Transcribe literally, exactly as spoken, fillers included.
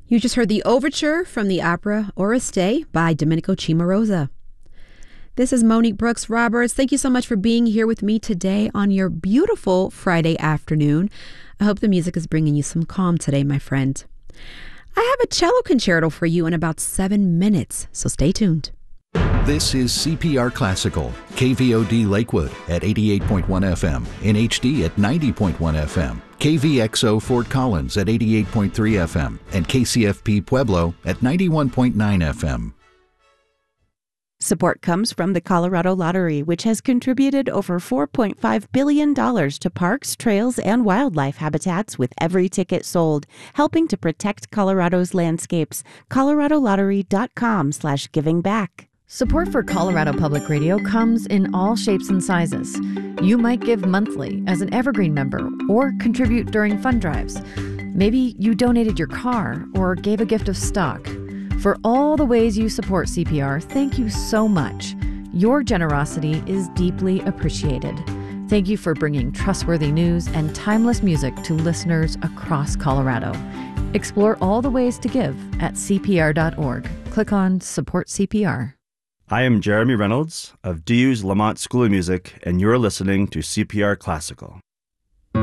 You just heard the overture from the opera Oreste by Domenico Cimarosa. This is Monique Brooks Roberts. Thank you so much for being here with me today on your beautiful Friday afternoon. I hope the music is bringing you some calm today, my friend. I have a cello concerto for you in about seven minutes, so stay tuned. This is C P R Classical, K V O D Lakewood at eighty-eight point one F M, N H D at ninety point one F M, K V X O Fort Collins at eighty-eight point three F M, and K C F P Pueblo at ninety-one point nine F M. Support comes from the Colorado Lottery, which has contributed over four point five billion dollars to parks, trails, and wildlife habitats with every ticket sold, helping to protect Colorado's landscapes. colorado lottery dot com slash giving back. Support for Colorado Public Radio comes in all shapes and sizes. You might give monthly as an Evergreen member or contribute during fund drives. Maybe you donated your car or gave a gift of stock. For all the ways you support C P R, thank you so much. Your generosity is deeply appreciated. Thank you for bringing trustworthy news and timeless music to listeners across Colorado. Explore all the ways to give at C P R dot org. Click on Support C P R. I am Jeremy Reynolds of D U's Lamont School of Music, and you're listening to C P R Classical.